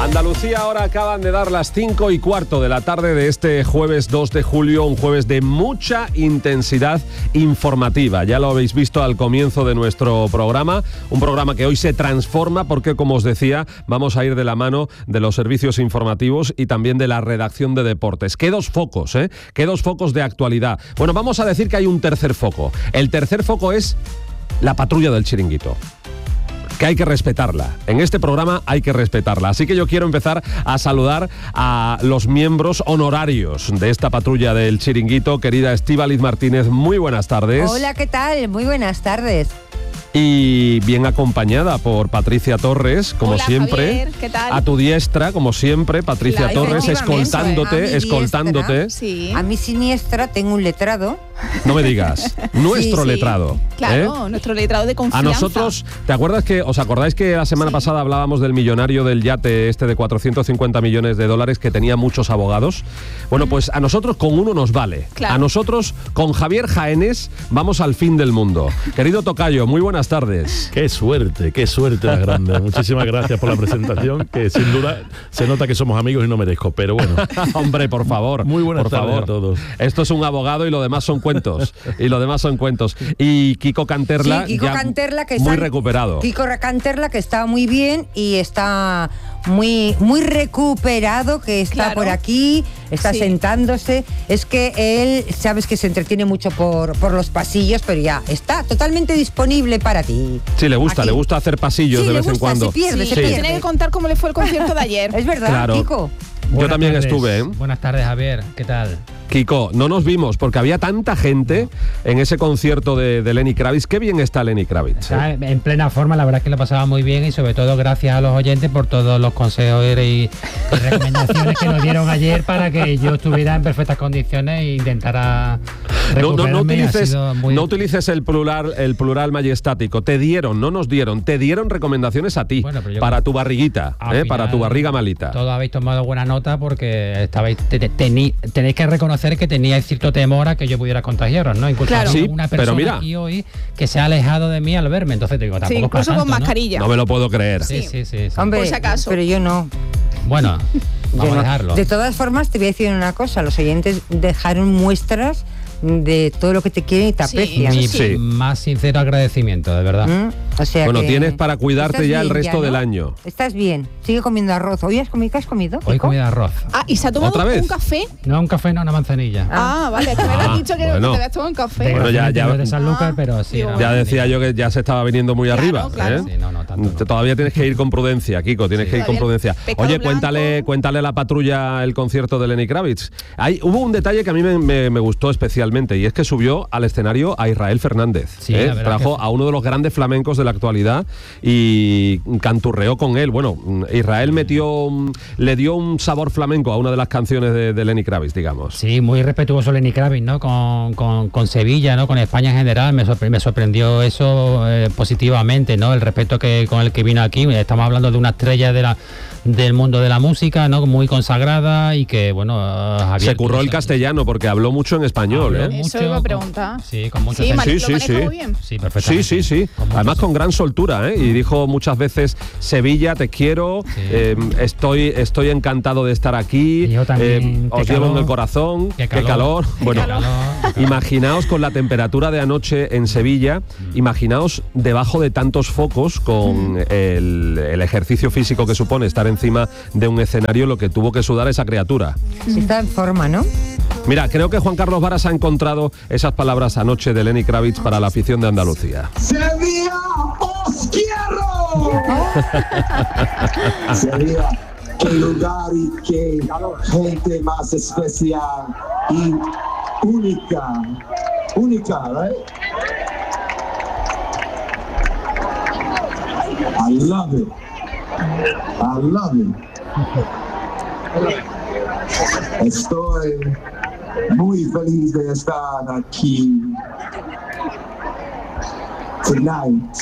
Andalucía ahora acaban de dar las 5:15 de la tarde de este jueves 2 de julio, un jueves de mucha intensidad informativa. Ya lo habéis visto al comienzo de nuestro programa, un programa que hoy se transforma porque, como os decía, vamos a ir de la mano de los servicios informativos y también de la redacción de deportes. ¿Qué dos focos, eh? ¿Qué dos focos de actualidad? Bueno, vamos a decir que hay un tercer foco. El tercer foco es la patrulla del Chiringuito, que hay que respetarla. En este programa hay que respetarla. Así que yo quiero empezar a saludar a los miembros honorarios de esta patrulla del Chiringuito. Querida Estíbaliz Martínez, muy buenas tardes. Hola, ¿qué tal? Muy buenas tardes. Y bien acompañada por Patricia Torres, como Hola, siempre. Javier, ¿qué tal? A tu diestra, como siempre, Patricia Claro, Torres, escoltándote. Sí. A mi siniestra tengo un letrado. No me digas, nuestro Sí. letrado. Claro, nuestro letrado de confianza. A nosotros, ¿os acordáis que la semana pasada hablábamos del millonario del yate este de 450 millones de dólares que tenía muchos abogados? Bueno, pues a nosotros con uno nos vale. Claro. A nosotros con Javier Jaénes vamos al fin del mundo. Querido tocayo, muy buenas tardes. Qué suerte la grande. Muchísimas gracias por la presentación, que sin duda se nota que somos amigos y no merezco, pero bueno. Hombre, por favor. Muy buenas tardes favor. a todos. Esto es un abogado y lo demás son cuentos. Y Kiko Canterla, Sí, Kiko ya Canterla, que muy está, recuperado. Kiko Canterla, que está muy bien y está muy recuperado, que está Claro. por aquí, está Sí. sentándose. Es que él, sabes que se entretiene mucho por los pasillos, pero ya está totalmente disponible para ti. Sí, le gusta Aquí. hacer pasillos Sí, de le vez en gusta, cuando. se pierde, Sí, se pero pierde. tiene que contar cómo le fue el concierto de ayer. Es verdad, Claro. Kiko. Yo también tardes. estuve, ¿eh? Buenas tardes, Javier. ¿Qué tal? Kiko, no nos vimos porque había tanta gente en ese concierto de Lenny Kravitz. Qué bien está Lenny Kravitz. Está en plena forma, la verdad es que lo pasaba muy bien y sobre todo gracias a los oyentes por todos los consejos y recomendaciones que nos dieron ayer para que yo estuviera en perfectas condiciones e intentara recuperarme. No utilices el plural majestático. Te dieron recomendaciones a ti, Bueno, pero yo para tu barriguita, al para final, tu barriga malita. Todos habéis tomado buena nota porque tenéis que reconocer que teníais cierto temor a que yo pudiera contagiaros, ¿no? Incluso Claro. Sí, una pero persona mira. aquí hoy que se ha alejado de mí al verme, entonces te digo, tampoco Sí, es para incluso con tanto, ¿no? mascarilla. No me lo puedo creer. Sí. Hombre, Por si acaso. pero yo no. Bueno, vamos Yo a no. dejarlo. De todas formas, te voy a decir una cosa. Los oyentes dejaron muestras de todo lo que te quieren y te Sí. aprecian. Mi Sí. más sincero agradecimiento, de verdad. O sea Bueno, que tienes para cuidarte estás ya el bien resto ¿no? del año. Estás bien. Sigue comiendo arroz. ¿Hoy has comido? ¿Qué has comido? Hoy Kiko? comí arroz. Ah, ¿y se ha tomado ¿Otra vez? un café? No un café, no una manzanilla. Ah, vale, es que me habías dicho que bueno. te habías tomado un café. Bueno, ya- Desgraciadamente no es de Sanlúcar, pero sí. digo, era Ya una decía yo manzanilla. que ya se estaba viniendo muy Claro, arriba. claro. ¿eh? Sí, no, tanto no. Todavía tienes que ir con prudencia, Kiko, tienes que ir con Todavía prudencia. pescado Oye, blanco. cuéntale a la patrulla el concierto de Lenny Kravitz. Hubo un detalle que a mí me gustó especialmente y es que subió al escenario a Israel Fernández. Sí, la verdad Trajo que- a uno de los grandes flamencos de la actualidad y canturreó con él. Bueno, Israel le dio un sabor flamenco a una de las canciones de Lenny Kravitz, digamos. Sí, muy respetuoso Lenny Kravitz, ¿no? Con Sevilla, ¿no? Con España en general. Me sorprendió eso positivamente, ¿no? El respeto con el que vino aquí. Estamos hablando de una estrella del mundo de la música, ¿no? Muy consagrada y que, bueno, Se curró el castellano porque habló mucho en español, Habló ¿eh? Eso iba a preguntar. Sí, con mucho Sí, sentido. lo manejó bien. Sí, perfectamente. Sí. Además con gran soltura, ¿eh? Y dijo muchas veces, Sevilla, te quiero, Sí. estoy encantado de estar aquí, Y yo también, os qué llevo en calor, el corazón, qué qué calor. qué Bueno, calor. imaginaos con la temperatura de anoche en Sevilla, imaginaos debajo de tantos focos con el ejercicio físico que supone estar encima de un escenario, lo que tuvo que sudar esa criatura. Está en forma, ¿no? Mira, creo que Juan Carlos Varas ha encontrado esas palabras anoche de Lenny Kravitz para la afición de Andalucía. Sevilla, os quiero. Sevilla, qué lugar y qué gente más especial y única, right? I love it. Estoy muy feliz de estar aquí tonight.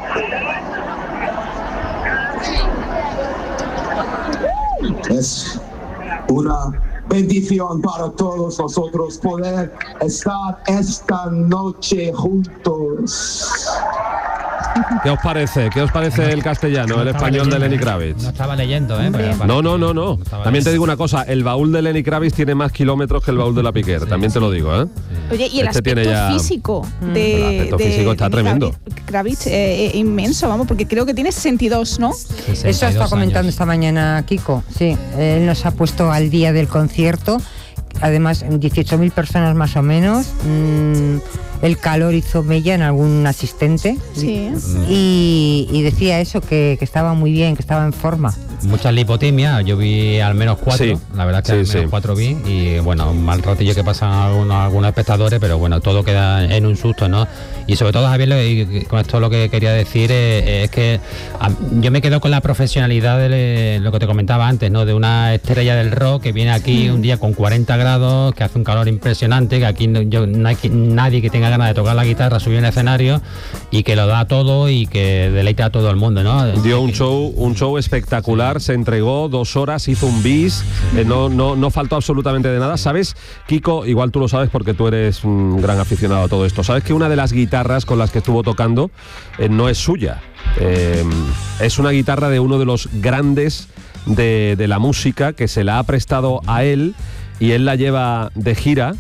Es una bendición para todos nosotros poder estar esta noche juntos. ¿Qué os parece? ¿Qué os parece el castellano, el español de Lenny Kravitz? No estaba leyendo, ¿eh? No. También te digo una cosa, el baúl de Lenny Kravitz tiene más kilómetros que el baúl de la Piquer, también te lo digo, ¿eh? Oye, y el Este aspecto físico de... El aspecto físico está tremendo. Kravitz, inmenso, vamos, porque creo que tiene 62, ¿no? 62 Eso está comentando años. esta mañana Kiko. Sí, él nos ha puesto al día del concierto. Además, 18.000 personas más o menos. El calor hizo mella en algún asistente. Sí. Y decía eso, que estaba muy bien, que estaba en forma. Muchas lipotimias, yo vi al menos 4, Sí. la verdad que Sí, al menos sí. 4 vi, y bueno, un mal ratillo que pasan algunos espectadores, pero bueno, todo queda en un susto, ¿no? Y sobre todo, Javier, y con esto lo que quería decir es que yo me quedo con la profesionalidad de lo que te comentaba antes, ¿no? De una estrella del rock que viene aquí un día con 40 grados, que hace un calor impresionante, que aquí no hay nadie que tenga ganas de tocar la guitarra, subir en el escenario, y que lo da todo y que deleita a todo el mundo, ¿no? Dio un show espectacular, se entregó 2 horas, hizo un bis, no faltó absolutamente de nada. ¿Sabes, Kiko? Igual tú lo sabes porque tú eres un gran aficionado a todo esto. ¿Sabes que una de las guitarras con las que estuvo tocando no es suya? Es una guitarra de uno de los grandes de la música que se la ha prestado a él y él la lleva de gira.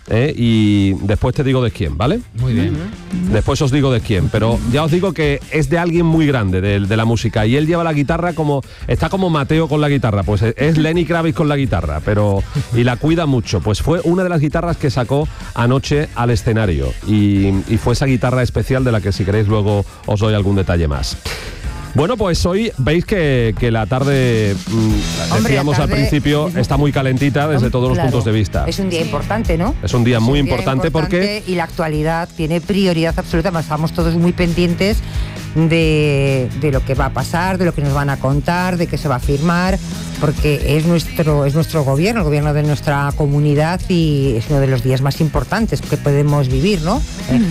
Y después te digo de quién, ¿vale? Muy bien. Después os digo de quién, pero ya os digo que es de alguien muy grande de la música y él lleva la guitarra está como Mateo con la guitarra, pues es Lenny Kravitz con la guitarra, y la cuida mucho. Pues fue una de las guitarras que sacó anoche al escenario y fue esa guitarra especial de la que si queréis luego os doy algún detalle más. Bueno, pues hoy veis que la tarde, decíamos la al tarde principio, está muy calentita desde todos los Claro, puntos de vista. Es un día importante, ¿no? Es un día muy un día importante porque... Y la actualidad tiene prioridad absoluta. Además, estamos todos muy pendientes de lo que va a pasar, de lo que nos van a contar, de qué se va a firmar, porque es nuestro gobierno, el gobierno de nuestra comunidad, y es uno de los días más importantes que podemos vivir, ¿no?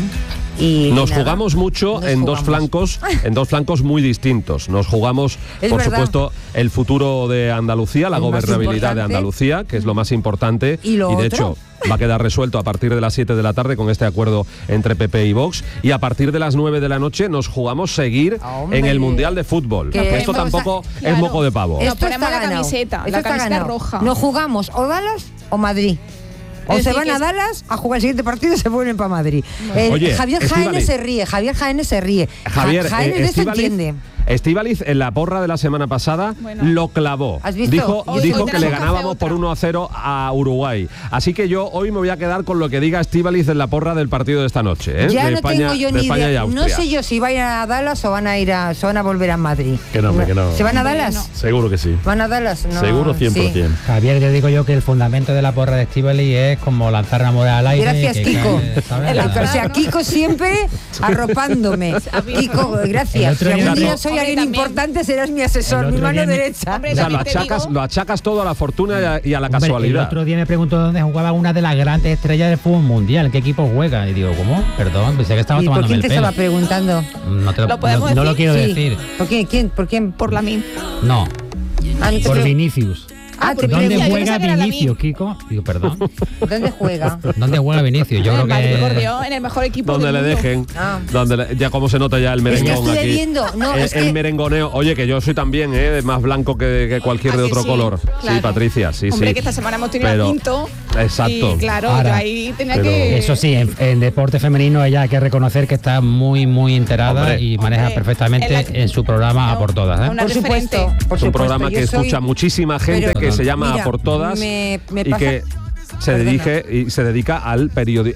Y nos nada, jugamos mucho en dos flancos muy distintos. Nos jugamos, Es por verdad. supuesto, el futuro de Andalucía, la El más gobernabilidad de importante. Andalucía, que es lo más importante. Y lo de otro. hecho, va a quedar resuelto a partir de las 7 de la tarde con este acuerdo entre PP y Vox. Y a partir de las 9 de la noche nos jugamos seguir Hombre. en el Mundial de Fútbol. Que Esto vamos tampoco a- es claro. moco de pavo. Nos Esto ponemos está la ganado. camiseta, Esto la está camiseta ganado. roja. Nos jugamos o Dallas o Madrid. O Es se decir, van que a es- Dallas a jugar el siguiente partido y se vuelven para Madrid. Oye, Javier Estíbaliz. Jaénes se ríe. Javier, Jaénes de eso Estíbaliz, entiende. Estíbaliz en la porra de la semana pasada Bueno. lo clavó. ¿Has visto? Dijo, Hoy dijo tenemos que le que hacer ganábamos otra. por 1-0 a Uruguay. Así que yo hoy me voy a quedar con lo que diga Estíbaliz en la porra del partido de esta noche. Ya de no España, tengo yo de ni España y idea. Austria. No sé yo si van a ir a Dallas o van a volver a Madrid. Que no, hombre, que no. ¿Se van a Hombre, Dallas? no. Seguro que sí. ¿Van a Dallas? No, Seguro 100%. sí. Javier, te digo yo que el fundamento de la porra de Estíbaliz es como lanzar la moneda al aire. Gracias, que Kiko. cae, ¿sabes? El O sea, Kiko siempre arropándome. Kiko, El gracias. otro Si día algún día no. soy Hombre, alguien también. importante, serás mi asesor, El mi otro mano día me- derecha. Hombre, O sea, también te digo- lo achacas todo a la fortuna y a la Hombre, casualidad. el otro día me preguntó dónde jugaba una de las grandes estrellas del fútbol mundial, qué equipo juega. Y digo, ¿cómo? Perdón, pensé que estaba ¿Y por tomándome quién el te pelo. estaba preguntando? No, te ¿Lo podemos no lo decir? quiero Sí. decir. ¿Por quién? ¿Quién? ¿Por quién? Por la mí. No, Ah, no te por pre- Vinicius. Ah, te ¿Dónde pregunto, yo juega pensaba que era la Vinicius, mí. Kiko? Digo, perdón. ¿Dónde juega? ¿Dónde juega Vinicius? Yo en creo el Madrid, por que... Dios, en el mejor equipo Donde del le mundo. dejen, Ah. ya como se nota ya el Es que merengón estuve aquí. viendo, no, es el que merengoneo. Oye, que yo soy también más blanco que cualquier ¿A de que otro sí? color. Sí, Claro. Patricia, sí, Hombre, sí. que esta semana hemos tenido Pero- a Pinto. Exacto. Y claro, Ahora, yo ahí tenía pero- que... Eso sí, en deporte femenino ella hay que reconocer que está muy, muy enterada Hombre. y maneja Hombre, perfectamente en la- en su programa A por Todas. ¿eh? Una por supuesto, referente. por Es un supuesto, programa yo que soy- escucha muchísima gente Pero, que se llama mira, A por Todas me y pasa- que se Perdona. dirige y se dedica al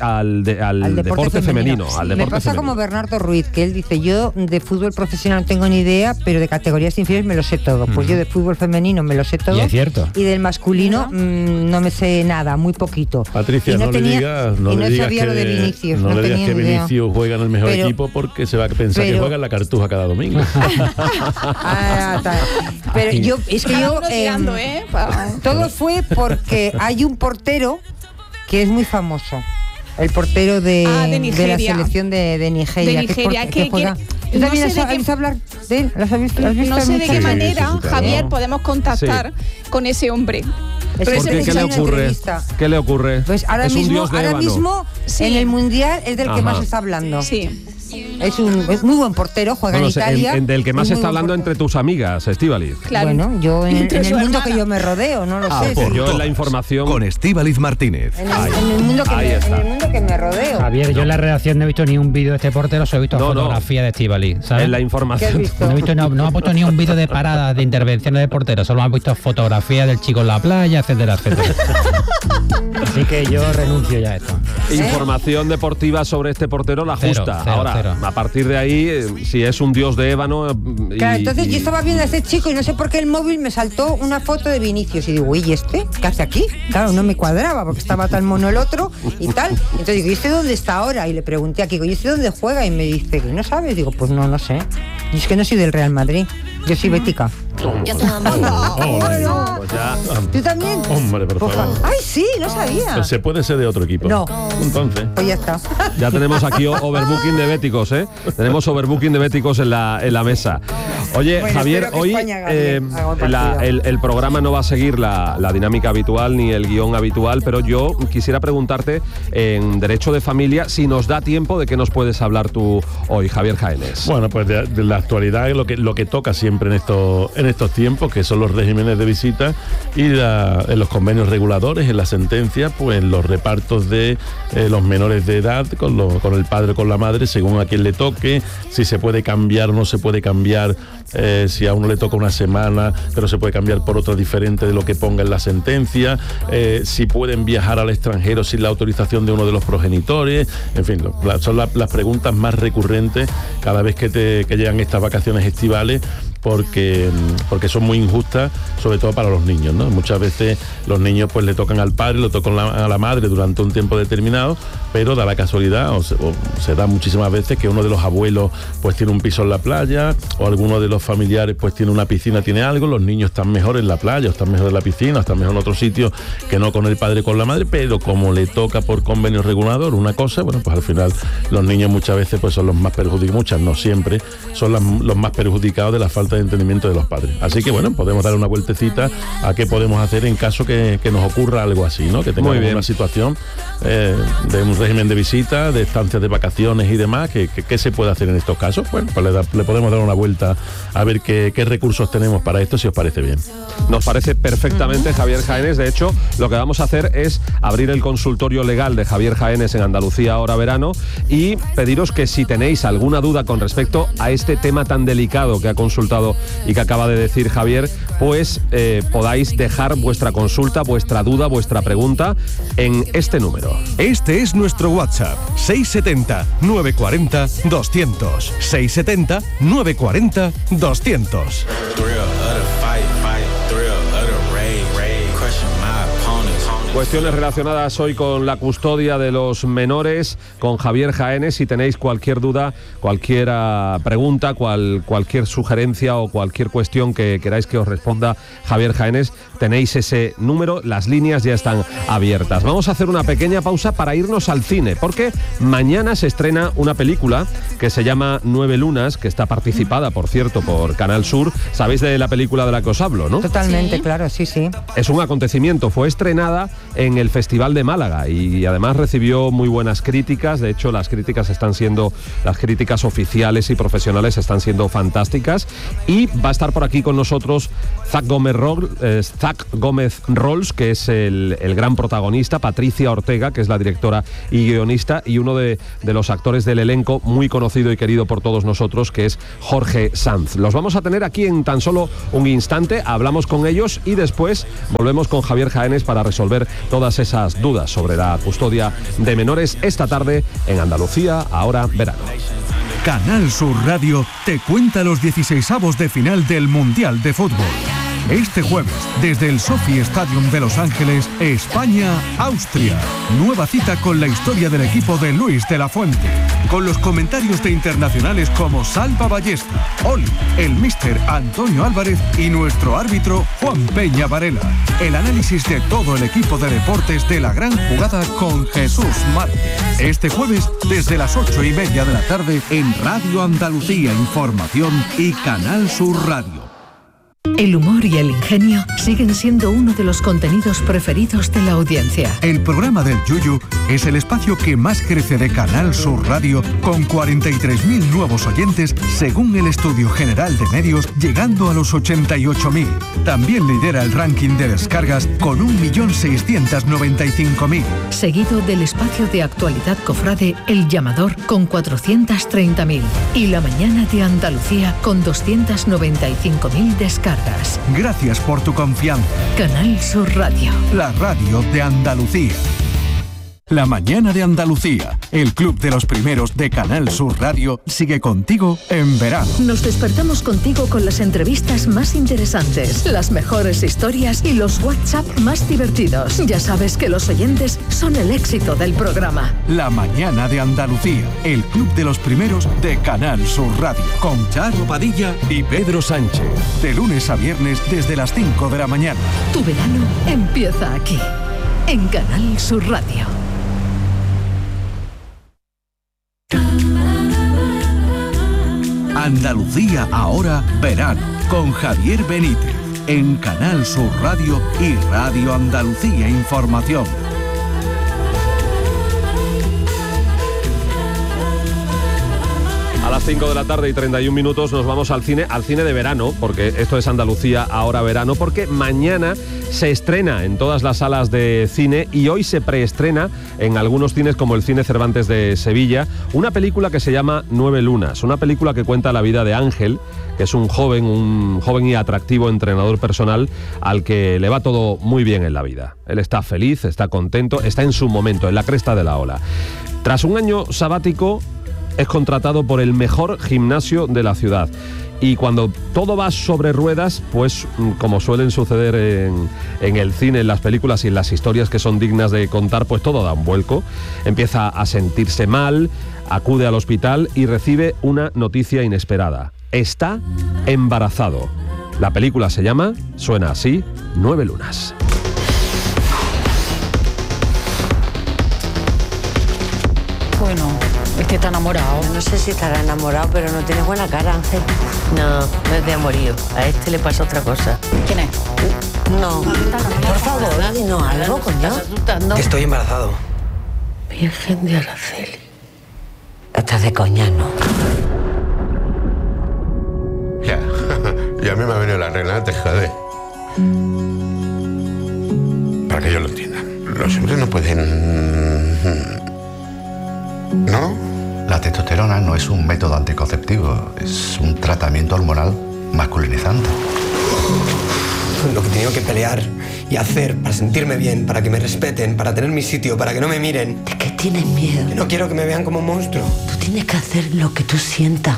deporte femenino, al Me deporte pasa femenino. como Bernardo Ruiz, que él dice, yo de fútbol profesional no tengo ni idea, pero de categorías inferiores me lo sé todo. Pues yo de fútbol femenino me lo sé todo. Y es cierto. Y del masculino no me sé nada, muy poquito. Patricia, Y no le digas, y no le digas sabía que, lo de Vinicius, no le digas tenía que ni idea. Vinicius juega en el mejor Pero- equipo porque se va a pensar que pero- juega en la Cartuja cada domingo. Ah, tal. Pero yo, es que Cada yo... uno tirando, Todo fue porque hay un portero que es muy famoso. El portero de la Nigeria. selección de Nigeria. De Nigeria, que juega. ¿Tú no también sé de has qué- visto hablar de él? ¿Has visto No sé de mucho? qué Sí, manera, sí, claro. Javier, podemos contactar con ese hombre. Es Pero que ese ¿Por qué? ¿Qué le muchacho en ocurre? entrevista. ¿Qué le ocurre? Pues ahora es un mismo, dios de ébano. ahora mismo Sí. en el Mundial es del que Ajá. más se está hablando. Sí. Es muy buen portero, juega en Italia. Del que más se está hablando entre tus amigas, Estíbaliz. Claro. Bueno, yo en el mundo que yo me rodeo, no lo sé. Yo en la información... Con Estíbaliz Martínez. En el mundo que me rodeo. Javier, yo en la redacción no he visto ni un vídeo de este portero, solo he visto fotografía de Estíbaliz, ¿sabes? En la información... No me ha puesto ni un vídeo de paradas, de intervenciones de portero, solo me han visto fotografías del chico en la playa, etcétera, etcétera. Así que yo renuncio ya a esto. Información deportiva sobre este portero, la justa. Cero. A partir de ahí, si es un dios de ébano... Claro, entonces yo estaba viendo a ese chico y no sé por qué el móvil me saltó una foto de Vinicius y digo, uy, ¿y este? ¿Qué hace aquí? Claro, no me cuadraba porque estaba tan mono el otro y tal. Entonces digo, ¿y este dónde está ahora? Y le pregunté a Kiko, ¿y este dónde juega? Y me dice, ¿no sabes? Digo, pues no sé. Y es que no soy del Real Madrid, yo soy bética. ¿Tú también? Hombre, por favor. Ay, sí, no sabía. Pues se puede ser de otro equipo. No. Entonces. Pues ya está. Ya tenemos aquí overbooking de béticos, ¿eh? Tenemos overbooking de béticos en la mesa. Oye, Bueno, Javier, espero que hoy España gane algún partido. el programa no va a seguir la dinámica habitual ni el guión habitual, pero yo quisiera preguntarte en Derecho de Familia si nos da tiempo de qué nos puedes hablar tú hoy, Javier Jaénes. Bueno, pues de la actualidad es lo que toca siempre en estos tiempos, que son los regímenes de visita y en los convenios reguladores, en la sentencia, pues los repartos de los menores de edad con el padre o con la madre, según a quien le toque, si se puede cambiar o no se puede cambiar, si a uno le toca una semana, pero se puede cambiar por otra diferente de lo que ponga en la sentencia, si pueden viajar al extranjero sin la autorización de uno de los progenitores, en fin, son las preguntas más recurrentes cada vez que llegan estas vacaciones estivales, porque son muy injustas, sobre todo para los niños, ¿no? Muchas veces los niños pues le tocan al padre, le tocan a la madre durante un tiempo determinado, pero da la casualidad, o se da muchísimas veces que uno de los abuelos pues tiene un piso en la playa, o alguno de los familiares pues tiene una piscina, tiene algo, los niños están mejor en la playa, o están mejor en la piscina, o están mejor en otro sitio que no con el padre o con la madre, pero como le toca por convenio regulador una cosa, bueno, pues al final los niños muchas veces pues son los más perjudicados, muchas, no siempre, son los más perjudicados de la falta de entendimiento de los padres. Así que bueno, podemos dar una vueltecita a qué podemos hacer en caso que nos ocurra algo así, ¿no? Que tengamos una situación de un régimen de visita, de estancias de vacaciones y demás, ¿qué se puede hacer en estos casos? Bueno, pues le podemos dar una vuelta a ver qué recursos tenemos para esto, si os parece bien. Nos parece perfectamente, Javier Jaénes. De hecho, lo que vamos a hacer es abrir el consultorio legal de Javier Jaénes en Andalucía Ahora Verano y pediros que si tenéis alguna duda con respecto a este tema tan delicado que ha consultado y que acaba de decir Javier, pues podáis dejar vuestra consulta, vuestra duda, vuestra pregunta en este número. Este es nuestro WhatsApp, 670 940 200. 670 940 200. Cuestiones relacionadas hoy con la custodia de los menores, con Javier Jaénes. Si tenéis cualquier duda, cualquier pregunta, cualquier sugerencia o cualquier cuestión que queráis que os responda Javier Jaénes, tenéis ese número, las líneas ya están abiertas. Vamos a hacer una pequeña pausa para irnos al cine, porque mañana se estrena una película que se llama 9 lunas, que está participada, por cierto, por Canal Sur. Sabéis de la película de la que os hablo, ¿no? Totalmente, claro, sí. Es un acontecimiento, fue estrenada en el Festival de Málaga y además recibió muy buenas críticas. De hecho, las críticas oficiales y profesionales están siendo fantásticas, y va a estar por aquí con nosotros Zach Gómez Rolls, que es el gran protagonista, Patricia Ortega, que es la directora y guionista, y uno de los actores del elenco muy conocido y querido por todos nosotros, que es Jorge Sanz. Los vamos a tener aquí en tan solo un instante, hablamos con ellos y después volvemos con Javier Jaénes para resolver todas esas dudas sobre la custodia de menores esta tarde en Andalucía Ahora Verano. Canal Sur Radio te cuenta los 16avos de final del Mundial de Fútbol. Este jueves, desde el Sophie Stadium de Los Ángeles, España-Austria. Nueva cita con la historia del equipo de Luis de la Fuente. Con los comentarios de internacionales como Salva Ballesta, Oli, el míster Antonio Álvarez y nuestro árbitro Juan Peña Varela. El análisis de todo el equipo de deportes de la gran jugada con Jesús Márquez. Este jueves, desde las 8:30 de la tarde, en Radio Andalucía Información y Canal Sur Radio. El humor y el ingenio siguen siendo uno de los contenidos preferidos de la audiencia. El programa del Yuyu es el espacio que más crece de Canal Sur Radio, con 43.000 nuevos oyentes según el Estudio General de Medios, llegando a los 88.000. También lidera el ranking de descargas con 1.695.000. Seguido del espacio de actualidad cofrade El Llamador con 430.000. Y La Mañana de Andalucía con 295.000 descargas. Gracias por tu confianza. Canal Sur Radio. La radio de Andalucía. La Mañana de Andalucía, el club de los primeros de Canal Sur Radio, sigue contigo en verano. Nos despertamos contigo con las entrevistas más interesantes, las mejores historias y los WhatsApp más divertidos. Ya sabes que los oyentes son el éxito del programa. La Mañana de Andalucía, el club de los primeros de Canal Sur Radio, con Charo Padilla y Pedro Sánchez. De lunes a viernes desde las 5 de la mañana. Tu verano empieza aquí, en Canal Sur Radio. Andalucía ahora verano, con Javier Benítez, en Canal Sur Radio y Radio Andalucía Información. A las 5 de la tarde y 31 minutos nos vamos al cine de verano, porque esto es Andalucía ahora verano, porque mañana se estrena en todas las salas de cine y hoy se preestrena en algunos cines como el Cine Cervantes de Sevilla, una película que se llama 9 lunas, una película que cuenta la vida de Ángel, que es un joven y atractivo entrenador personal al que le va todo muy bien en la vida. Él está feliz, está contento, está en su momento, en la cresta de la ola. Tras un año sabático, es contratado por el mejor gimnasio de la ciudad. Y cuando todo va sobre ruedas, pues como suelen suceder en el cine, en las películas y en las historias que son dignas de contar, pues todo da un vuelco. Empieza a sentirse mal, acude al hospital y recibe una noticia inesperada. Está embarazado. La película se llama, suena así, 9 lunas. Bueno, es que está enamorado. No sé si estará enamorado, pero no tiene buena cara, Ángel. No, no es de amorío. A este le pasa otra cosa. ¿Quién es? No. Por favor, dinos algo, coño. Estoy embarazado. Virgen de Araceli. Estás de coña, ¿no? Ya, y a mí me ha venido la regla, te jode. Para que yo lo entienda. Los hombres no pueden... ¿No? La testosterona no es un método anticonceptivo, es un tratamiento hormonal masculinizante. Lo que he tenido que pelear y hacer para sentirme bien, para que me respeten, para tener mi sitio, para que no me miren. ¿De qué tienes miedo? Que no quiero que me vean como un monstruo. Tú tienes que hacer lo que tú sientas.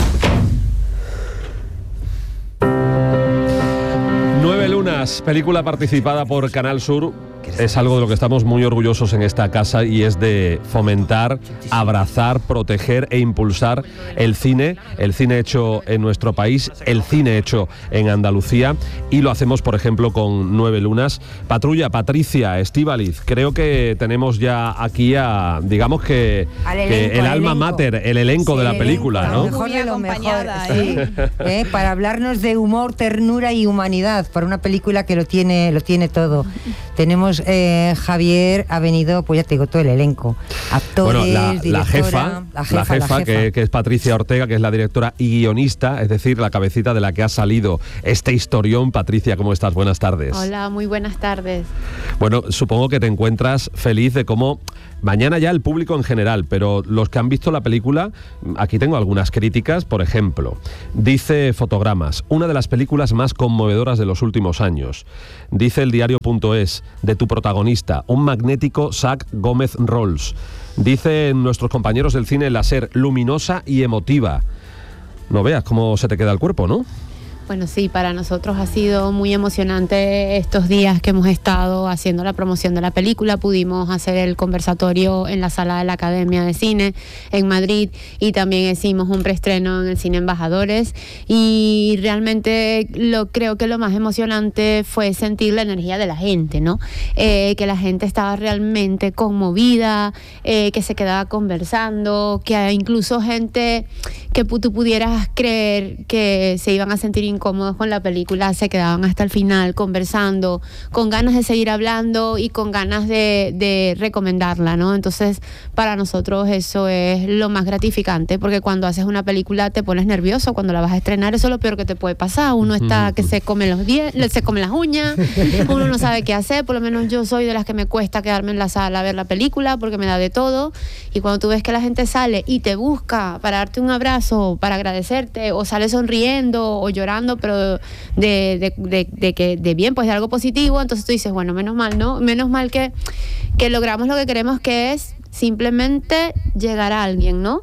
9 lunas, película participada por Canal Sur. Es algo de lo que estamos muy orgullosos en esta casa y es de fomentar, abrazar, proteger e impulsar el cine hecho en nuestro país, el cine hecho en Andalucía, y lo hacemos, por ejemplo, con 9 lunas. Patrulla, Patricia, Estíbaliz, creo que tenemos ya aquí a, digamos que el alma mater, el elenco de la película, ¿no? Lo mejor de lo mejor, sí. Para hablarnos de humor, ternura y humanidad, para una película que lo tiene todo. Tenemos Javier, ha venido, pues ya te digo, todo el elenco, actores, bueno, la jefa, que es Patricia Ortega, que es la directora y guionista, es decir, la cabecita de la que ha salido este historión. Patricia, ¿cómo estás? Buenas tardes. Hola, muy buenas tardes. Bueno, supongo que te encuentras feliz de cómo mañana ya el público en general, pero los que han visto la película, aquí tengo algunas críticas. Por ejemplo, dice Fotogramas, una de las películas más conmovedoras de los últimos años. Dice el diario.es, de tu protagonista, un magnético Zach Gómez Rolls. Dicen nuestros compañeros del cine La Ser, luminosa y emotiva. No veas cómo se te queda el cuerpo, ¿no? Bueno, sí, para nosotros ha sido muy emocionante estos días que hemos estado haciendo la promoción de la película. Pudimos hacer el conversatorio en la sala de la Academia de Cine en Madrid y también hicimos un preestreno en el Cine Embajadores, y realmente creo que lo más emocionante fue sentir la energía de la gente, ¿no? Que la gente estaba realmente conmovida, que se quedaba conversando, que incluso gente que tú pudieras creer que se iban a sentir incómodos con la película se quedaban hasta el final conversando, con ganas de seguir hablando y con ganas de recomendarla, ¿no? Entonces, para nosotros eso es lo más gratificante, porque cuando haces una película te pones nervioso cuando la vas a estrenar, eso es lo peor que te puede pasar. Uno está que se come se come las uñas, uno no sabe qué hacer. Por lo menos yo soy de las que me cuesta quedarme en la sala a ver la película porque me da de todo, y cuando tú ves que la gente sale y te busca para darte un abrazo, para agradecerte, o sale sonriendo o llorando, pero de bien, pues de algo positivo, entonces tú dices, bueno, menos mal, ¿no? Menos mal que logramos lo que queremos, que es simplemente llegar a alguien, ¿no?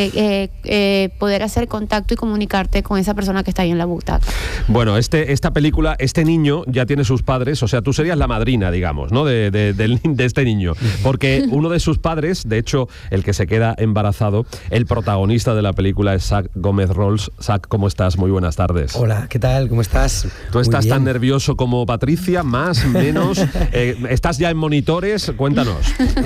Poder hacer contacto y comunicarte con esa persona que está ahí en la butaca. Bueno, esta película, este niño ya tiene sus padres, o sea, tú serías la madrina, digamos, ¿no? De este niño, porque uno de sus padres, de hecho, el que se queda embarazado, el protagonista de la película es Zach Gómez-Rolls. Zach, ¿cómo estás? Muy buenas tardes. Hola, ¿qué tal? ¿Cómo estás? ¿Tú estás tan nervioso como Patricia? ¿Más? ¿Menos? ¿Estás ya en monitores? Cuéntanos.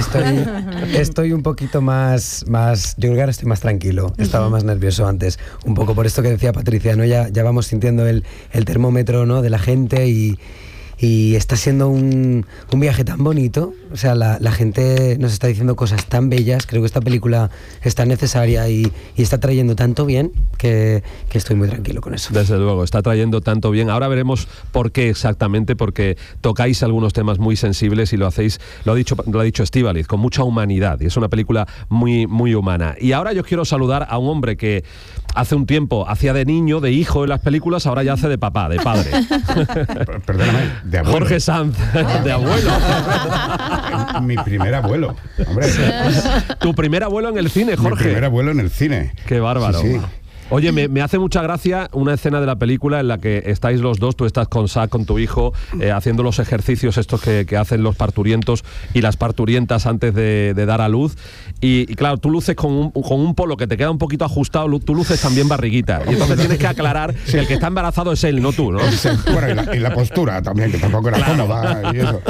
Estoy un poquito más, yo creo que ahora estoy más tranquilo. Estaba más nervioso antes, un poco por esto que decía Patricia, ¿no? Ya vamos sintiendo el termómetro, ¿no? De la gente y está siendo un viaje tan bonito. O sea, la gente nos está diciendo cosas tan bellas. Creo que esta película es tan necesaria y está trayendo tanto bien que estoy muy tranquilo con eso. Desde luego, está trayendo tanto bien. Ahora veremos por qué exactamente, porque tocáis algunos temas muy sensibles y lo hacéis, lo ha dicho Estíbaliz, con mucha humanidad, y es una película muy, muy humana. Y ahora yo quiero saludar a un hombre que hace un tiempo hacía de niño, de hijo en las películas, ahora ya hace de papá, de padre. Perdóname, de abuelo. Jorge Sanz, de abuelo. Mi primer abuelo, hombre. Tu primer abuelo en el cine, Jorge. Mi primer abuelo en el cine. Qué bárbaro. Sí. Oye, me hace mucha gracia una escena de la película en la que estáis los dos, tú estás con Zach, con tu hijo, haciendo los ejercicios estos que hacen los parturientos y las parturientas antes de dar a luz. Y claro, tú luces con un polo que te queda un poquito ajustado, tú luces también barriguita. Y entonces tienes que aclarar que el que está embarazado es él, no tú, ¿no? Bueno, y la postura también, que tampoco era cómoda y eso.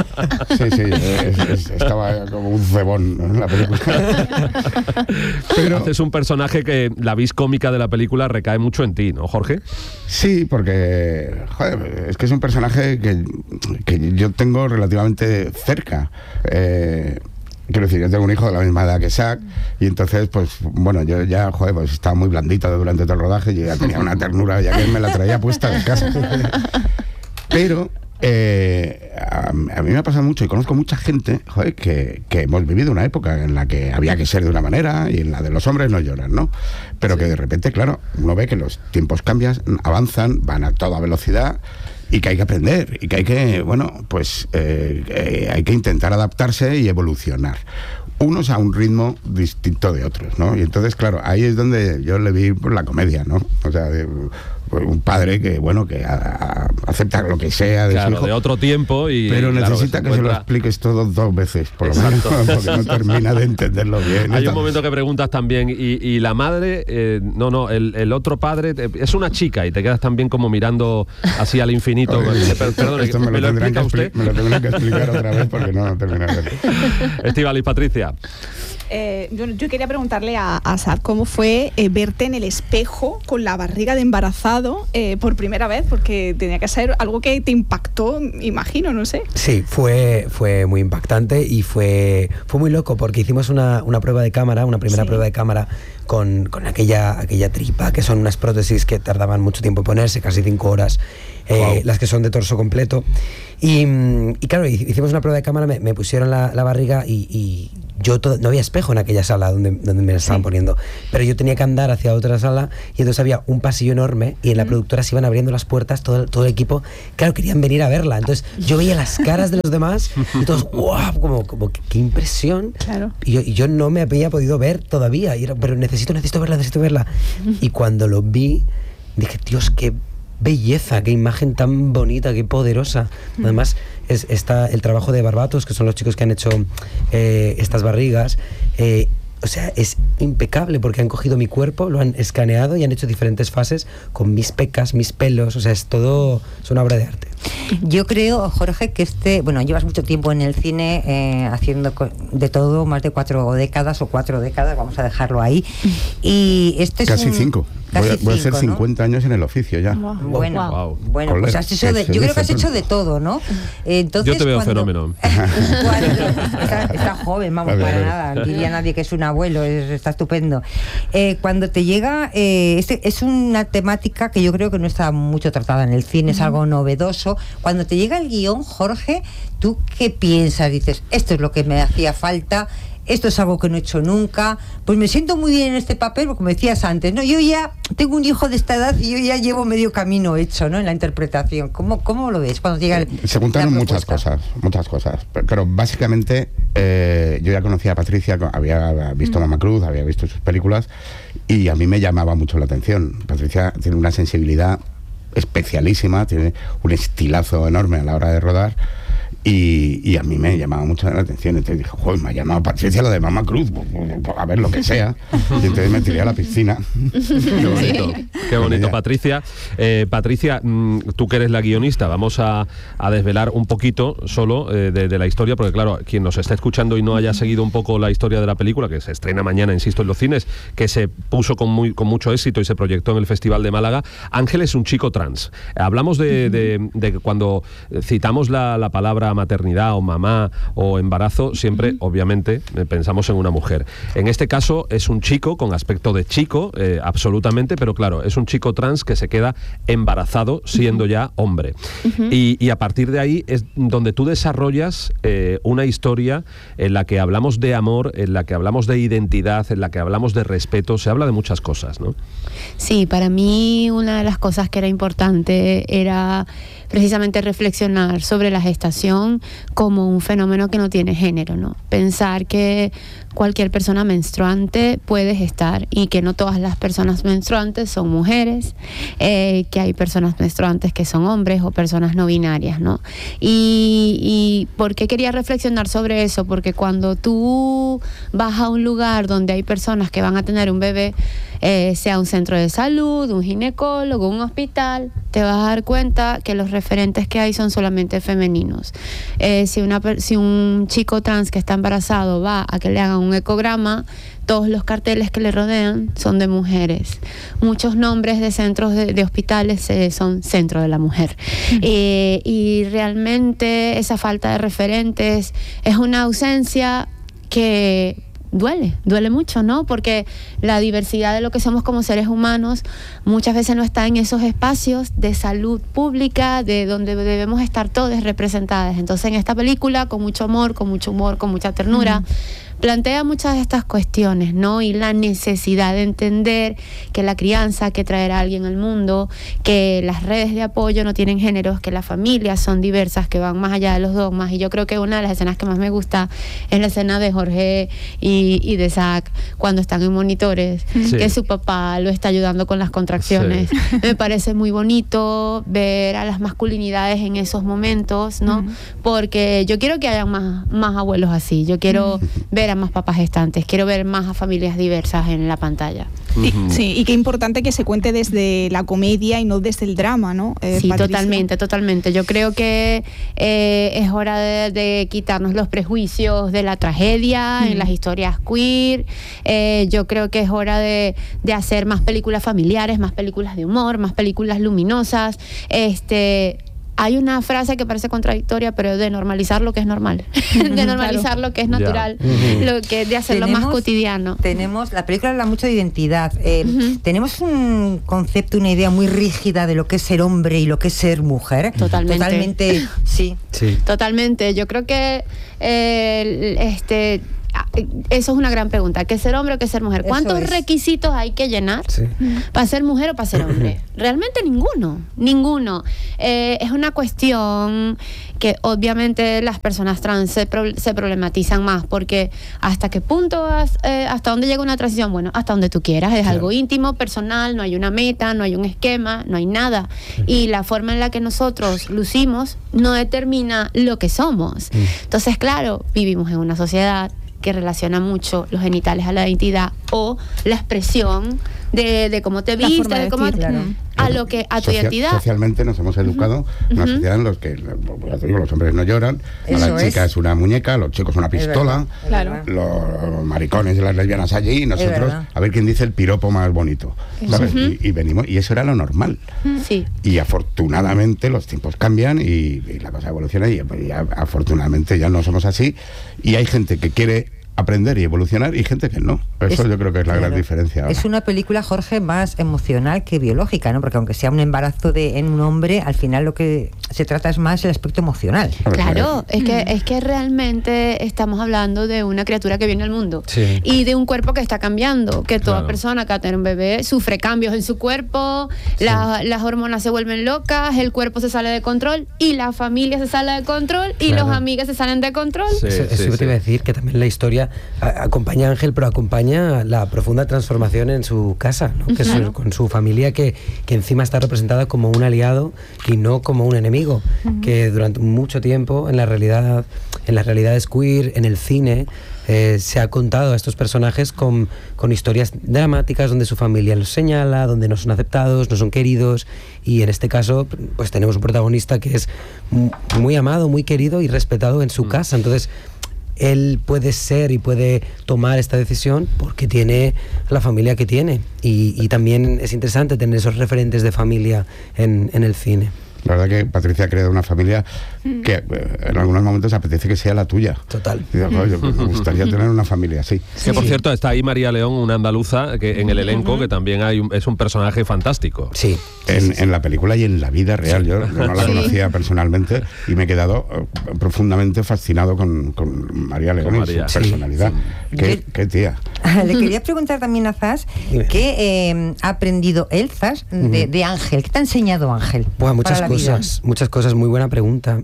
Sí, estaba como un cebón en la película. Pero haces un personaje que la vis cómica de la película recae mucho en ti, ¿no, Jorge? Sí, porque joder, es que es un personaje que yo tengo relativamente cerca. Quiero decir, yo tengo un hijo de la misma edad que Zach, y entonces, pues, bueno, yo ya, pues estaba muy blandito durante todo el rodaje, y ya tenía una ternura, ya que me la traía puesta de casa. Pero a mí me ha pasado mucho, y conozco mucha gente, joder, que hemos vivido una época en la que había que ser de una manera y en la de los hombres no lloran, ¿no? Pero que de repente, claro, uno ve que los tiempos cambian, avanzan, van a toda velocidad, y que hay que aprender, y que hay que, bueno, pues hay que intentar adaptarse y evolucionar. Unos a un ritmo distinto de otros, ¿no? Y entonces, claro, ahí es donde yo le vi la comedia, ¿no? O sea, un padre que, bueno, que acepta lo que sea de su hijo, de otro tiempo, pero necesita que se lo expliques todo 2 veces, por lo menos, porque no termina de entenderlo bien. Hay un momento que preguntas también, y la madre, el otro padre, es una chica, y te quedas también como mirando así al infinito. Perdón, esto me lo tendrán que explicar otra vez porque no termina de ver. Estíbaliz, Patricia. Yo quería preguntarle a Zach cómo fue verte en el espejo con la barriga de embarazado por primera vez, porque tenía que ser algo que te impactó, imagino, no sé. Sí, fue muy impactante y fue muy loco, porque hicimos una prueba de cámara, una primera prueba de cámara con aquella tripa, que son unas prótesis que tardaban mucho tiempo en ponerse, casi 5 horas, las que son de torso completo. Y claro, hicimos una prueba de cámara, me pusieron la barriga y yo no había espejo en aquella sala donde me la estaban poniendo, pero yo tenía que andar hacia otra sala, y entonces había un pasillo enorme y en la productora se iban abriendo las puertas, todo el equipo, claro, querían venir a verla, entonces yo veía las caras de los demás y todos, wow, como qué impresión. Claro. Y yo no me había podido ver todavía, pero necesito verla, y cuando lo vi dije, Dios, qué belleza, qué imagen tan bonita, qué poderosa. Además está el trabajo de Barbatos, que son los chicos que han hecho estas barrigas, o sea, es impecable, porque han cogido mi cuerpo, lo han escaneado y han hecho diferentes fases con mis pecas, mis pelos, o sea, es una obra de arte. Yo creo, Jorge, que llevas mucho tiempo en el cine haciendo de todo, más de 4 décadas, vamos a dejarlo ahí. Y este casi 5. Voy a ser 50 años en el oficio ya. Bueno, pues has hecho yo creo que has hecho de todo, ¿no? Entonces, yo te veo fenómeno. Está joven, vamos, para nada. Diría nadie que es un abuelo, está estupendo. Cuando te llega, es una temática que yo creo que no está mucho tratada en el cine, es algo novedoso. Cuando te llega el guión, Jorge, ¿tú qué piensas? Dices, esto es lo que me hacía falta, esto es algo que no he hecho nunca, pues me siento muy bien en este papel, porque como decías antes, ¿no? Yo ya tengo un hijo de esta edad y yo ya llevo medio camino hecho, ¿no? En la interpretación. ¿Cómo lo ves cuando llega Se juntaron muchas cosas. Pero básicamente yo ya conocía a Patricia, había visto Mamá Cruz, había visto sus películas y a mí me llamaba mucho la atención. Patricia tiene una sensibilidad especialísima, tiene un estilazo enorme a la hora de rodar. Y a mí me llamaba mucho la atención. Entonces dije, joder, me ha llamado Patricia lo de Mamá Cruz, a ver lo que sea. Y entonces me tiré a la piscina. Qué bonito, Patricia. Patricia, tú que eres la guionista, vamos a desvelar un poquito solo de la historia, porque claro, quien nos está escuchando y no haya seguido un poco la historia de la película, que se estrena mañana, insisto, en los cines, que se puso con mucho éxito y se proyectó en el Festival de Málaga. Ángel es un chico trans. Hablamos de cuando citamos la palabra maternidad o mamá o embarazo, siempre obviamente pensamos en una mujer. En este caso es un chico con aspecto de chico, absolutamente, pero claro, es un chico trans que se queda embarazado siendo ya hombre. Y a partir de ahí es donde tú desarrollas una historia en la que hablamos de amor, en la que hablamos de identidad, en la que hablamos de respeto, se habla de muchas cosas, ¿no? Sí, para mí una de las cosas que era importante era precisamente reflexionar sobre la gestación como un fenómeno que no tiene género, ¿no? Pensar que cualquier persona menstruante puede gestar y que no todas las personas menstruantes son mujeres, que hay personas menstruantes que son hombres o personas no binarias, ¿no? Y ¿por qué quería reflexionar sobre eso? Porque cuando tú vas a un lugar donde hay personas que van a tener un bebé, sea un centro de salud, un ginecólogo, un hospital, te vas a dar cuenta que los referentes que hay son solamente femeninos. Si un chico trans que está embarazado va a que le hagan un ecograma, todos los carteles que le rodean son de mujeres. Muchos nombres de centros de hospitales son Centro de la Mujer. Y realmente esa falta de referentes es una ausencia que duele mucho, ¿no? Porque la diversidad de lo que somos como seres humanos muchas veces no está en esos espacios de salud pública de donde debemos estar todos representadas. Entonces en esta película, con mucho amor, con mucho humor, con mucha ternura, plantea muchas de estas cuestiones, ¿no? Y la necesidad de entender que la crianza que traerá a alguien al mundo, que las redes de apoyo no tienen géneros, que las familias son diversas, que van más allá de los dogmas. Y yo creo que una de las escenas que más me gusta es la escena de Jorge y de Zach cuando están en monitores, que su papá lo está ayudando con las contracciones. Me parece muy bonito ver a las masculinidades en esos momentos, ¿no? Porque yo quiero que haya más abuelos así. Yo quiero ver a más papás gestantes, quiero ver más a familias diversas en la pantalla. Sí, y qué importante que se cuente desde la comedia y no desde el drama, ¿no? Sí, Patricia. Totalmente. Yo creo que es hora de quitarnos los prejuicios de la tragedia en las historias queer. Yo creo que es hora de hacer más películas familiares, más películas de humor, más películas luminosas. Hay una frase que parece contradictoria, pero de normalizar lo que es normal, de normalizar lo que es natural, lo que de hacerlo más cotidiano. La película habla mucho de identidad. Tenemos un concepto, una idea muy rígida de lo que es ser hombre y lo que es ser mujer. Totalmente, sí. Totalmente. Yo creo que eso es una gran pregunta. ¿Qué es ser hombre o qué es ser mujer? ¿Cuántos requisitos hay que llenar para ser mujer o para ser hombre? Realmente ninguno. Es una cuestión que obviamente las personas trans se problematizan más, porque ¿hasta qué punto hasta dónde llega una transición? Bueno, hasta donde tú quieras. Es algo íntimo, personal, no hay una meta, no hay un esquema, no hay nada. Y la forma en la que nosotros lucimos no determina lo que somos. Entonces, claro, vivimos en una sociedad que relaciona mucho los genitales a la identidad o la expresión de cómo te vistes, de cómo a lo que a tu identidad. Socialmente nos hemos educado en una sociedad en la que los hombres no lloran, a la chica es una muñeca, a los chicos una pistola, los maricones y las lesbianas allí, y nosotros a ver quién dice el piropo más bonito, ¿sabes? Y venimos, y eso era lo normal. Sí. Y afortunadamente los tiempos cambian y la cosa evoluciona y afortunadamente ya no somos así, y hay gente que quiere aprender y evolucionar y gente que no. Eso yo creo que es la gran diferencia ahora. Es una película, Jorge, más emocional que biológica, ¿no? Porque aunque sea un embarazo en un hombre, al final lo que se trata es más el aspecto emocional. Claro, es que realmente estamos hablando de una criatura que viene al mundo y de un cuerpo que está cambiando, que toda persona que va a tener un bebé sufre cambios en su cuerpo, las hormonas se vuelven locas, el cuerpo se sale de control y la familia se sale de control y los amigos se salen de control. Eso te iba a decir, que también la historia acompaña a Ángel, pero acompaña la profunda transformación en su casa, ¿no? Que con su familia que encima está representada como un aliado y no como un enemigo, que durante mucho tiempo en las realidades queer, en el cine, se ha contado a estos personajes con historias dramáticas donde su familia los señala, donde no son aceptados, no son queridos, y en este caso pues tenemos un protagonista que es muy amado, muy querido y respetado en su casa. Entonces él puede ser y puede tomar esta decisión porque tiene la familia que tiene, y también es interesante tener esos referentes de familia en el cine. La verdad que Patricia ha creado una familia que en algunos momentos apetece que sea la tuya. Total. Me gustaría tener una familia así. Que por cierto está ahí María León, una andaluza que en el elenco, que también es un personaje fantástico. Sí. En la película y en la vida real. Yo no la conocía personalmente y me he quedado profundamente fascinado con María León y su personalidad. Qué tía. Le quería preguntar también a Zas qué ha aprendido él, Zas, de Ángel. ¿Qué te ha enseñado Ángel? Bueno, muchas cosas, muy buena pregunta.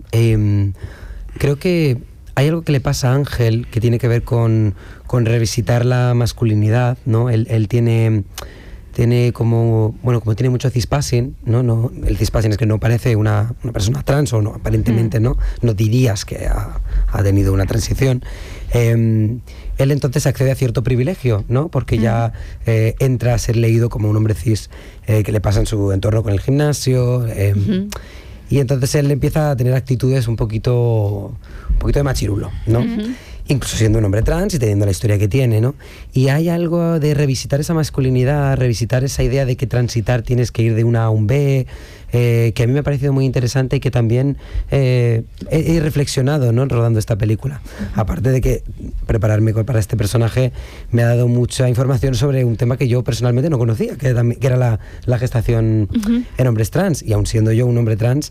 Creo que hay algo que le pasa a Ángel que tiene que ver con revisitar la masculinidad, ¿no? Él tiene como tiene mucho cispassing, ¿no? El cispassing es que no parece una persona trans, o no, aparentemente no dirías que ha tenido una transición. Él entonces accede a cierto privilegio, ¿no? Porque ya entra a ser leído como un hombre cis, que le pasa en su entorno con el gimnasio, y entonces él empieza a tener actitudes un poquito de machirulo, ¿no? Incluso siendo un hombre trans y teniendo la historia que tiene, ¿no? Y hay algo de revisitar esa masculinidad, revisitar esa idea de que transitar tienes que ir de una A a un B, que a mí me ha parecido muy interesante y que también he reflexionado, ¿no? Rodando esta película. Aparte de que prepararme para este personaje me ha dado mucha información sobre un tema que yo personalmente no conocía, que era la gestación en hombres trans. Y aun siendo yo un hombre trans,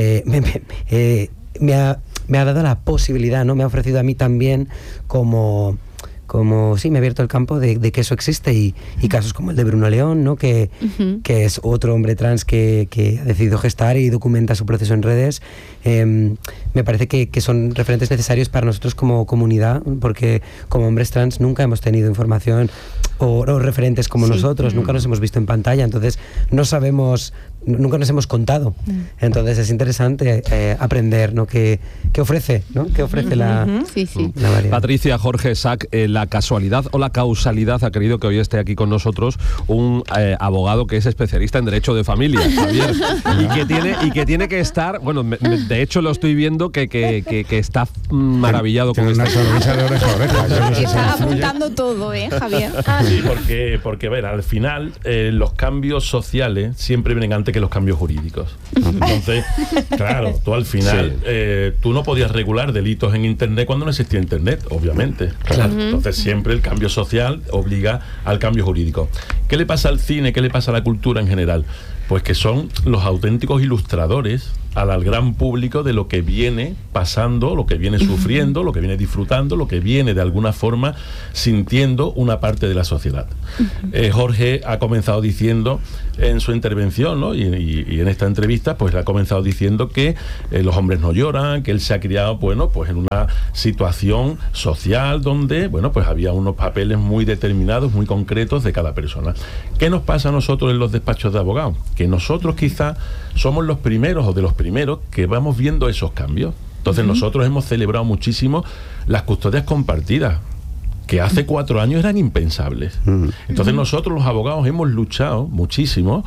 me ha dado la posibilidad, ¿no? Me ha ofrecido a mí también como me ha abierto el campo de que eso existe, y casos como el de Bruno León, ¿no? Que es otro hombre trans que ha decidido gestar y documenta su proceso en redes. Me parece que son referentes necesarios para nosotros como comunidad, porque como hombres trans nunca hemos tenido información o referentes como nosotros, nunca nos hemos visto en pantalla, entonces no sabemos, nunca nos hemos contado. Entonces es interesante aprender, ¿no? ¿Qué ofrece, ¿no? ¿Qué ofrece la variedad? Patricia, Jorge, Sac, la casualidad o la causalidad ha querido que hoy esté aquí con nosotros un abogado que es especialista en derecho de familia, Javier, y que tiene que estar, bueno, de hecho lo estoy viendo que está maravillado con una sonrisa de oreja a oreja. Estás apuntando todo, Javier. Sí, porque a ver, al final los cambios sociales siempre vienen antes que los cambios jurídicos. Entonces, claro, tú al final tú no podías regular delitos en Internet cuando no existía Internet, obviamente. Claro. Entonces siempre el cambio social obliga al cambio jurídico. ¿Qué le pasa al cine? ¿Qué le pasa a la cultura en general? Pues que son los auténticos ilustradores al gran público de lo que viene pasando, lo que viene sufriendo, lo que viene disfrutando, lo que viene de alguna forma sintiendo una parte de la sociedad. Jorge ha comenzado diciendo en su intervención, ¿no? y en esta entrevista, pues ha comenzado diciendo que los hombres no lloran, que él se ha criado, bueno, pues en una situación social donde, bueno, pues había unos papeles muy determinados, muy concretos de cada persona. ¿Qué nos pasa a nosotros en los despachos de abogados? Que nosotros quizá somos los primeros o de los primeros que vamos viendo esos cambios. Entonces nosotros hemos celebrado muchísimo las custodias compartidas. que hace 4 años eran impensables. Entonces nosotros los abogados hemos luchado muchísimo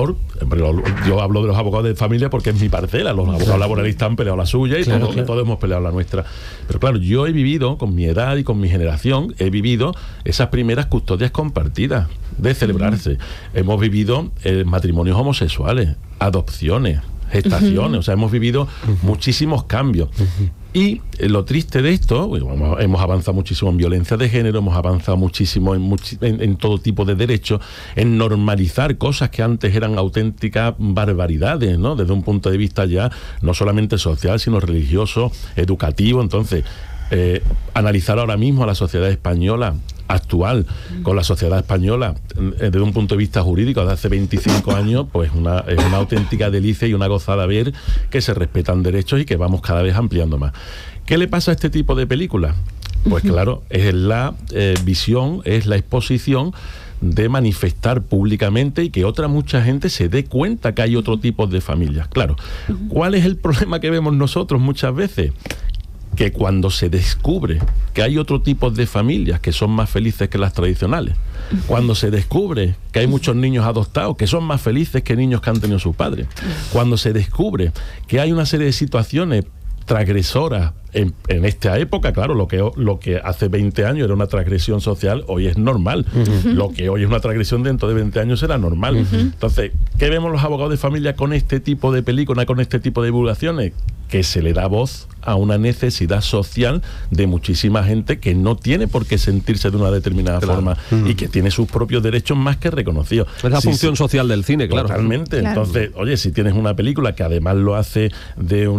yo hablo de los abogados de familia porque es mi parcela, los abogados laboralistas han peleado la suya y todos hemos peleado la nuestra. Pero claro, yo he vivido, con mi edad y con mi generación, he vivido esas primeras custodias compartidas de celebrarse. Hemos vivido matrimonios homosexuales, adopciones, gestaciones, o sea, hemos vivido muchísimos cambios. Y lo triste de esto, hemos avanzado muchísimo en violencia de género, hemos avanzado muchísimo en todo tipo de derechos, en normalizar cosas que antes eran auténticas barbaridades, ¿no? Desde un punto de vista ya no solamente social, sino religioso, educativo. Entonces, analizar ahora mismo a la sociedad española actual con la sociedad española desde un punto de vista jurídico de hace 25 años, pues es una auténtica delicia y una gozada ver que se respetan derechos y que vamos cada vez ampliando más. ¿Qué le pasa a este tipo de películas? Pues claro, es la visión, es la exposición de manifestar públicamente y que mucha gente se dé cuenta que hay otro tipo de familias. Claro, ¿cuál es el problema que vemos nosotros muchas veces? Que cuando se descubre que hay otro tipo de familias que son más felices que las tradicionales, cuando se descubre que hay muchos niños adoptados que son más felices que niños que han tenido sus padres, cuando se descubre que hay una serie de situaciones transgresoras en esta época, claro, lo que hace 20 años era una transgresión social, hoy es normal. Lo que hoy es una transgresión dentro de 20 años será normal. Entonces, ¿qué vemos los abogados de familia con este tipo de películas, con este tipo de divulgaciones? Que se le da voz a una necesidad social de muchísima gente que no tiene por qué sentirse de una determinada forma y que tiene sus propios derechos más que reconocidos. Es la función social del cine, claro. Totalmente. Claro. Entonces, oye, si tienes una película que además lo hace desde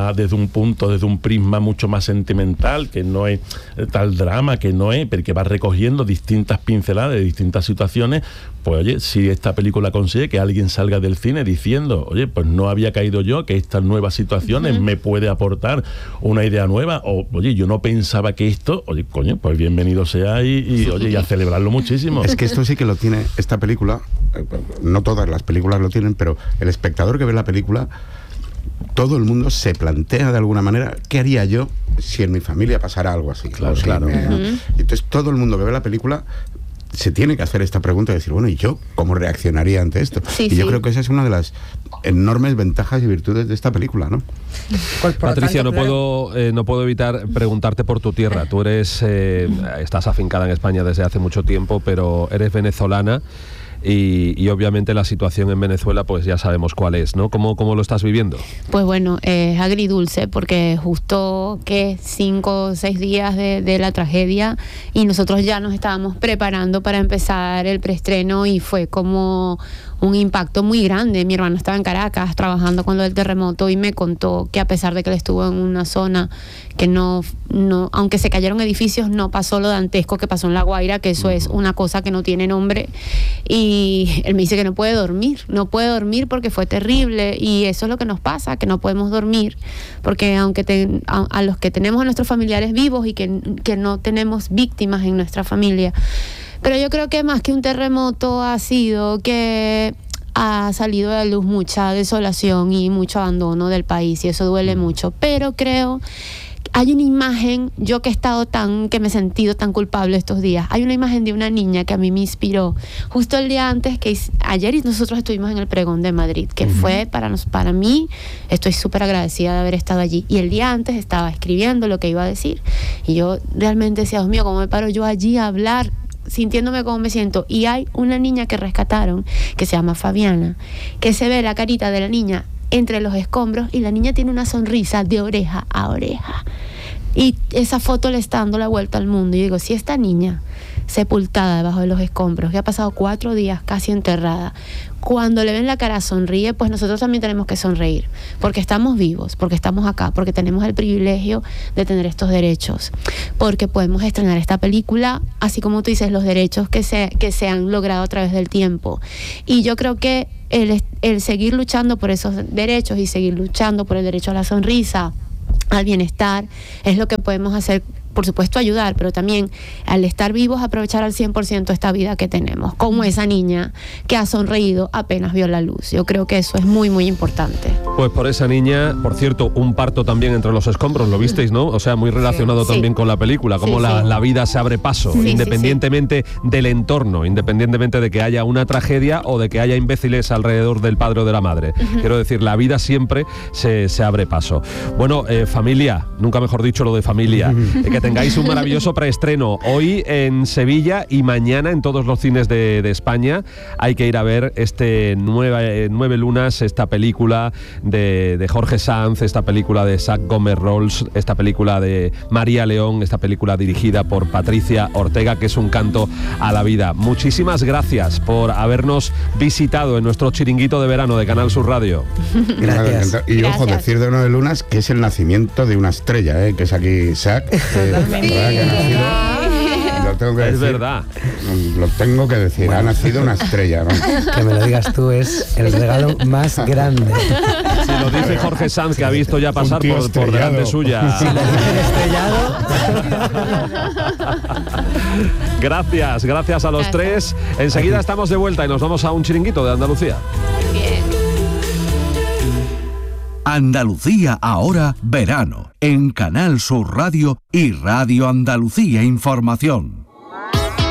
un prisma mucho más sentimental, que no es tal drama, pero que va recogiendo distintas pinceladas de distintas situaciones, pues oye, si esta película consigue que alguien salga del cine diciendo, oye, pues no había caído yo, que estas nuevas situaciones me puede aportar una idea nueva, o oye, yo no pensaba que esto, oye, coño, pues bienvenido sea y a celebrarlo muchísimo. Es que esto sí que lo tiene esta película, no todas las películas lo tienen, pero el espectador que ve la película, todo el mundo se plantea de alguna manera, ¿qué haría yo si en mi familia pasara algo así? Claro. Entonces todo el mundo que ve la película se tiene que hacer esta pregunta y decir, bueno, ¿y yo cómo reaccionaría ante esto? Yo creo que esa es una de las enormes ventajas y virtudes de esta película, ¿no? Patricia, no puedo evitar preguntarte por tu tierra. Tú estás afincada en España desde hace mucho tiempo, pero eres venezolana. Y obviamente la situación en Venezuela pues ya sabemos cuál es, ¿no? ¿Cómo lo estás viviendo? Pues bueno, es agridulce porque justo 5 o 6 días de la tragedia y nosotros ya nos estábamos preparando para empezar el preestreno y fue como un impacto muy grande. Mi hermano estaba en Caracas trabajando con lo del terremoto y me contó que a pesar de que él estuvo en una zona que no aunque se cayeron edificios, no pasó lo dantesco que pasó en La Guaira, que eso es una cosa que no tiene nombre. Y él me dice que no puede dormir porque fue terrible, y eso es lo que nos pasa, que no podemos dormir porque aunque a los que tenemos a nuestros familiares vivos y que no tenemos víctimas en nuestra familia. Pero yo creo que más que un terremoto ha sido que ha salido a la luz mucha desolación y mucho abandono del país, y eso duele mucho. Pero creo hay una imagen, yo que me he sentido tan culpable estos días, hay una imagen de una niña que a mí me inspiró justo el día antes, ayer nosotros estuvimos en el pregón de Madrid, que fue para mí, estoy súper agradecida de haber estado allí, y el día antes estaba escribiendo lo que iba a decir, y yo realmente decía, Dios mío, ¿cómo me paro yo allí a hablar? Sintiéndome como me siento. Y hay una niña que rescataron que se llama Fabiana, que se ve la carita de la niña entre los escombros y la niña tiene una sonrisa de oreja a oreja, y esa foto le está dando la vuelta al mundo. Y digo, si esta niña sepultada debajo de los escombros, que ha pasado 4 días casi enterrada, cuando le ven la cara sonríe, pues nosotros también tenemos que sonreír, porque estamos vivos, porque estamos acá, porque tenemos el privilegio de tener estos derechos, porque podemos estrenar esta película, así como tú dices, los derechos que se han logrado a través del tiempo. Y yo creo que el seguir luchando por esos derechos y seguir luchando por el derecho a la sonrisa, al bienestar, es lo que podemos hacer por supuesto ayudar, pero también al estar vivos aprovechar al 100% esta vida que tenemos, como esa niña que ha sonreído apenas vio la luz. Yo creo que eso es muy, muy importante. Pues por esa niña, por cierto, un parto también entre los escombros, ¿lo visteis, no? O sea, muy relacionado también con la película, cómo la vida se abre paso, independientemente del entorno, independientemente de que haya una tragedia o de que haya imbéciles alrededor del padre o de la madre. Quiero decir, la vida siempre se abre paso. Bueno, familia, nunca mejor dicho lo de familia, que tengáis un maravilloso preestreno hoy en Sevilla y mañana en todos los cines de España. Hay que ir a ver Nueve Lunas, esta película de Jorge Sanz, esta película de Zach Gomez-Rolls, esta película de María León, esta película dirigida por Patricia Ortega, que es un canto a la vida. Muchísimas gracias por habernos visitado en nuestro chiringuito de verano de Canal Sur Radio. Gracias. Y ojo, decir de Nueve Lunas que es el nacimiento de una estrella, que es aquí Zach, lo tengo que decir. Es verdad. Lo tengo que decir, ha nacido una estrella, ¿no? Que me lo digas tú es el regalo más grande. Si lo dice Jorge Sanz, que ha visto ya pasar por delante suya. Si lo dicen estrellado. Gracias a los tres. Enseguida estamos de vuelta y nos vamos a un chiringuito de Andalucía. Bien. Andalucía ahora verano en Canal Sur Radio y Radio Andalucía Información.